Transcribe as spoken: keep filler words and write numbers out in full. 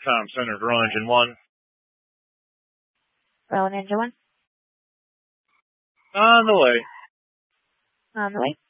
Tom Center, Roll Engine one. Roll Engine one. On the way. On the way.